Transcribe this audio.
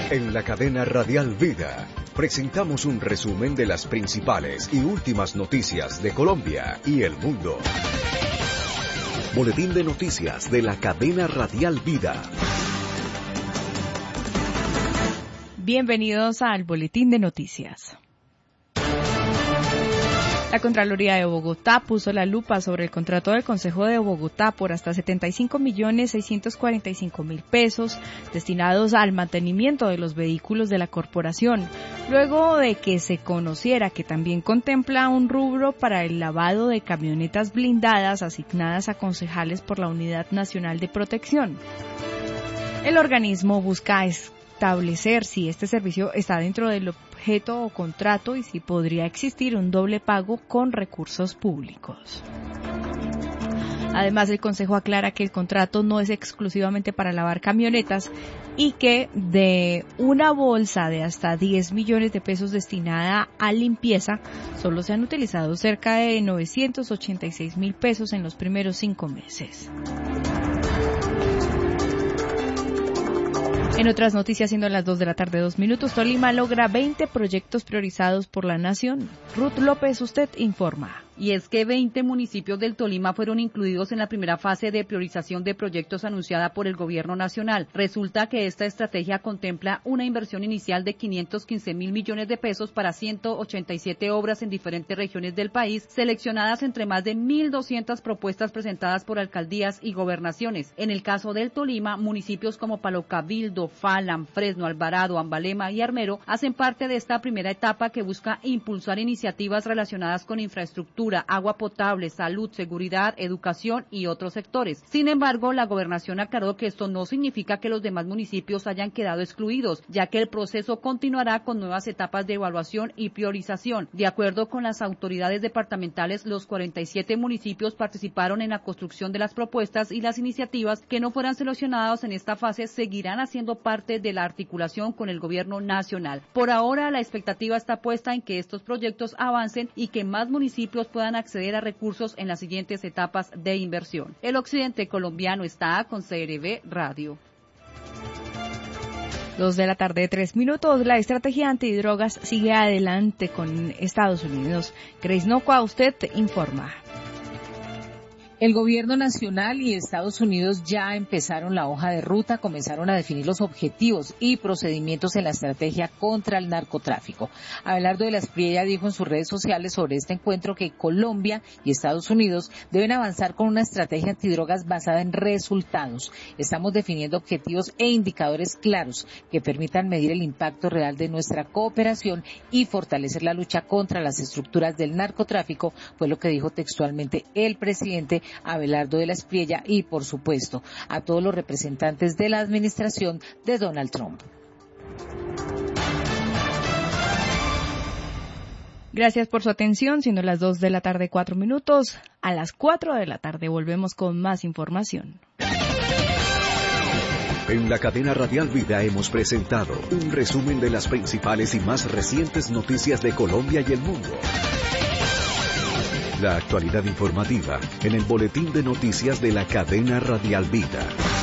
En la cadena Radial Vida presentamos un resumen de las principales y últimas noticias de Colombia y el mundo. Boletín de noticias de la cadena Radial Vida. Bienvenidos al Boletín de Noticias. La Contraloría de Bogotá puso la lupa sobre el contrato del Consejo de Bogotá por hasta 75.645.000 pesos destinados al mantenimiento de los vehículos de la corporación, luego de que se conociera que también contempla un rubro para el lavado de camionetas blindadas asignadas a concejales por la Unidad Nacional de Protección. El organismo busca establecer si este servicio está dentro del objeto o contrato y si podría existir un doble pago con recursos públicos. Además, el Consejo aclara que el contrato no es exclusivamente para lavar camionetas y que de una bolsa de hasta 10 millones de pesos destinada a limpieza, solo se han utilizado cerca de 986.000 pesos en los primeros 5 meses. En otras noticias, siendo las 2 de la tarde, 2 minutos, Tolima logra 20 proyectos priorizados por la Nación. Ruth López, usted informa. Y es que 20 municipios del Tolima fueron incluidos en la primera fase de priorización de proyectos anunciada por el Gobierno Nacional. Resulta que esta estrategia contempla una inversión inicial de 515.000 millones de pesos para 187 obras en diferentes regiones del país, seleccionadas entre más de 1.200 propuestas presentadas por alcaldías y gobernaciones. En el caso del Tolima, municipios como Palo Cabildo, Falan, Fresno, Alvarado, Ambalema y Armero hacen parte de esta primera etapa que busca impulsar iniciativas relacionadas con infraestructura, agua potable, salud, seguridad, educación y otros sectores. Sin embargo, la gobernación aclaró que esto no significa que los demás municipios hayan quedado excluidos, ya que el proceso continuará con nuevas etapas de evaluación y priorización. De acuerdo con las autoridades departamentales, los 47 municipios participaron en la construcción de las propuestas y las iniciativas que no fueran seleccionadas en esta fase seguirán haciendo parte de la articulación con el Gobierno Nacional. Por ahora, la expectativa está puesta en que estos proyectos avancen y que más municipios puedan acceder a recursos en las siguientes etapas de inversión. El occidente colombiano está con CRB Radio. 2 de la tarde, 3 minutos. La estrategia antidrogas sigue adelante con Estados Unidos. Grace Nocua, usted informa. El Gobierno Nacional y Estados Unidos ya empezaron la hoja de ruta, comenzaron a definir los objetivos y procedimientos en la estrategia contra el narcotráfico. Abelardo de la Espriella dijo en sus redes sociales sobre este encuentro que Colombia y Estados Unidos deben avanzar con una estrategia antidrogas basada en resultados. Estamos definiendo objetivos e indicadores claros que permitan medir el impacto real de nuestra cooperación y fortalecer la lucha contra las estructuras del narcotráfico, fue lo que dijo textualmente el presidente Abelardo de la Espriella y, por supuesto, a todos los representantes de la administración de Donald Trump. Gracias por su atención, siendo las 2 de la tarde, 4 minutos. A las 4 de la tarde volvemos con más información. En la cadena Radial Vida hemos presentado un resumen de las principales y más recientes noticias de Colombia y el mundo. La actualidad informativa en el Boletín de Noticias de la cadena Radial Vida.